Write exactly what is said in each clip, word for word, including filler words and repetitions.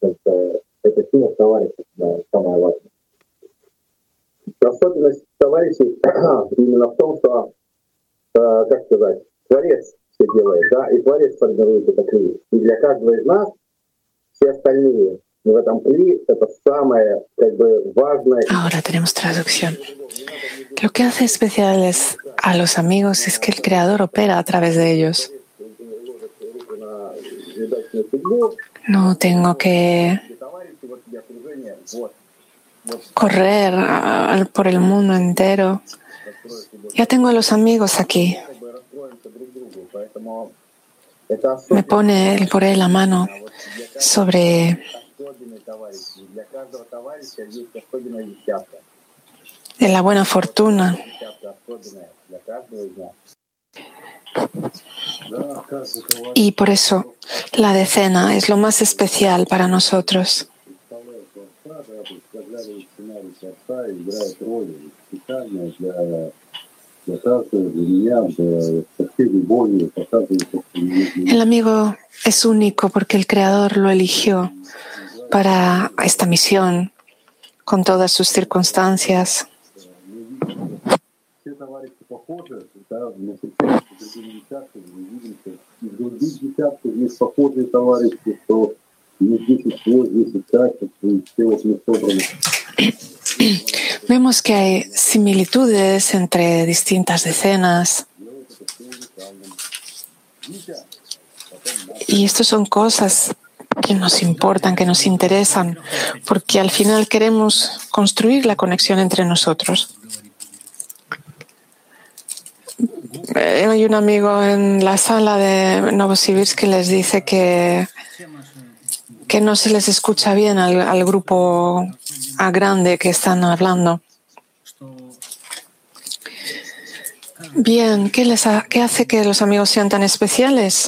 это, это сила товарищей, да, самое важное. Особенность товарищей именно в том, что, э, как сказать, Творец все делает, да, и Творец формирует этот клей. И для каждого из нас все остальные в этом клей — это самое, как бы, важное. Ahora tenemos traducción. Lo que hace especiales a los amigos es que el Creador opera a través de ellos. No tengo que correr por el mundo entero. Ya tengo a los amigos aquí. Me pone él por él la mano sobre de la buena fortuna. Y por eso la decena es lo más especial para nosotros. El amigo es único porque el Creador lo eligió para esta misión, con todas sus circunstancias. Vemos que hay similitudes entre distintas decenas. Y esto son cosas que nos importan, que nos interesan, porque al final queremos construir la conexión entre nosotros. Hay un amigo en la sala de Novosibirsk que les dice que, que no se les escucha bien al, al grupo a grande que están hablando. Bien, ¿qué, les ha, ¿qué hace que los amigos sean tan especiales?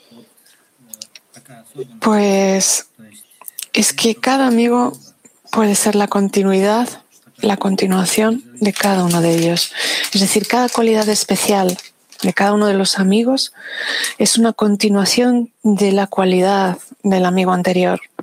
Pues es que cada amigo puede ser la continuidad, la continuación de cada uno de ellos. Es decir, cada cualidad especial de cada uno de los amigos es una continuación de la cualidad del amigo anterior.